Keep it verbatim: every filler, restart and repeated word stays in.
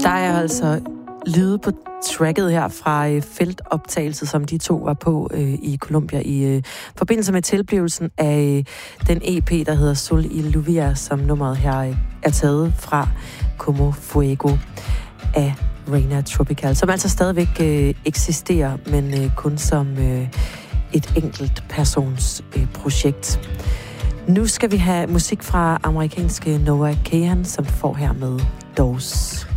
Der er altså lyde på tracket her fra øh, feltoptagelset, som de to var på øh, i Colombia i øh, forbindelse med tilblivelsen af øh, den E P, der hedder Sol y Lluvia, som nummeret her øh, er taget fra Como Fuego af Reina Tropical, som altså stadigvæk øh, eksisterer, men øh, kun som øh, et enkelt persons øh, projekt. Nu skal vi have musik fra amerikanske Noah Kahan, som får her med Dose.